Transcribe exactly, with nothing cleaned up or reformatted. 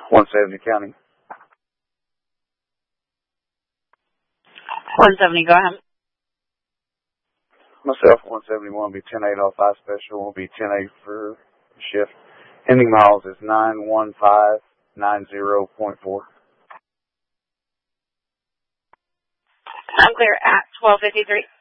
one seventy County. one seventy, go ahead. Myself, one seventy-one, will be ten eight off I special, will be ten eight for shift. Ending miles is nine one five nine zero point four. I'm clear at twelve fifty-three.